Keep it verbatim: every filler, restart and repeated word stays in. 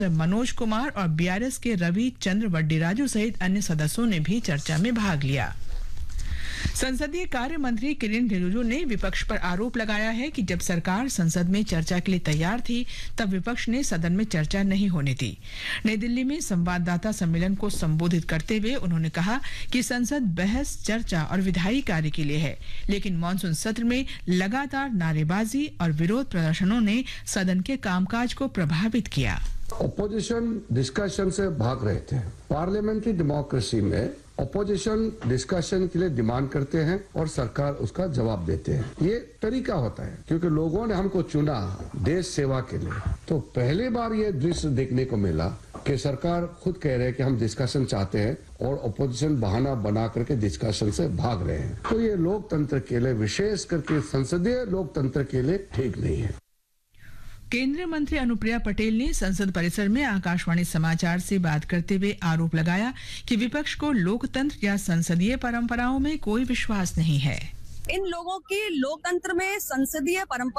मनोज कुमार और बीआरएस के रवि चंद्र वड्डीराजू सहित अन्य सदस्यों ने भी चर्चा में भाग लिया। संसदीय कार्य मंत्री किरेन रिजिजू ने विपक्ष पर आरोप लगाया है कि जब सरकार संसद में चर्चा के लिए तैयार थी तब विपक्ष ने सदन में चर्चा नहीं होने दी। नई दिल्ली में संवाददाता सम्मेलन को संबोधित करते हुए उन्होंने कहा कि संसद बहस, चर्चा और विधायी कार्य के लिए है, लेकिन मानसून सत्र में लगातार नारेबाजी और विरोध प्रदर्शनों ने सदन के कामकाज को प्रभावित किया। ऑपोजिशन डिस्कशन से भाग रहे थे। पार्लियामेंट्री डेमोक्रेसी में ऑपोजिशन डिस्कशन के लिए डिमांड करते हैं और सरकार उसका जवाब देते हैं। ये तरीका होता है क्योंकि लोगों ने हमको चुना देश सेवा के लिए। तो पहली बार ये दृश्य देखने को मिला कि सरकार खुद कह रहे हैं कि हम डिस्कशन चाहते हैं और ऑपोजिशन बहाना बना करके डिस्कशन से भाग रहे हैं। तो ये लोकतंत्र के लिए, विशेष करके संसदीय लोकतंत्र के लिए ठीक नहीं है। केंद्रीय मंत्री अनुप्रिया पटेल ने संसद परिसर में आकाशवाणी समाचार से बात करते हुए आरोप लगाया कि विपक्ष को लोकतंत्र या संसदीय परंपराओं में कोई विश्वास नहीं है। इन लोगों की लोकतंत्र में, संसदीय परंपरा